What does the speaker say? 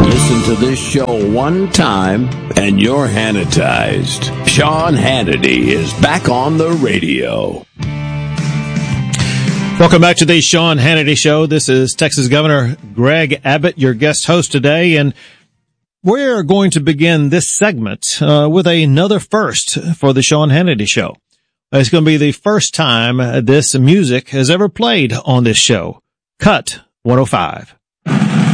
Listen to this show one time and you're Hannitized. Sean Hannity is back on the radio. Welcome back to the Sean Hannity Show. This is Texas Governor Greg Abbott, your guest host today, and we're going to begin this segment with another first for the Sean Hannity Show. It's going to be the first time this music has ever played on this show. Cut 105.